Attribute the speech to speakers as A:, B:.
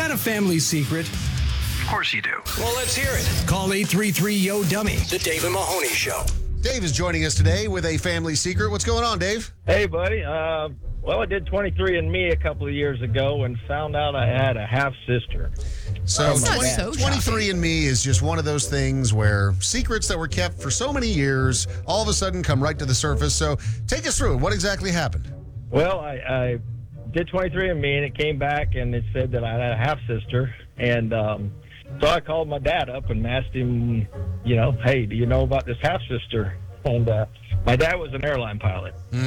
A: got a family secret?
B: Of course you do.
A: Well, let's hear it. Call 833-YO-DUMMY. The Dave and Mahoney Show.
C: Dave is joining us today with a family secret. What's going on, Dave?
D: Hey, buddy. Well, I did 23andMe a couple of years ago and found out I had a half-sister.
C: So
E: That's not so
C: 23andMe is just one of those things where secrets that were kept for so many years all of a sudden come right to the surface. So take us through it. What exactly happened?
D: Well, I did 23andMe, and it came back, and it said that I had a half-sister. And so I called my dad up and asked him, hey, do you know about this half-sister? And my dad was an airline pilot.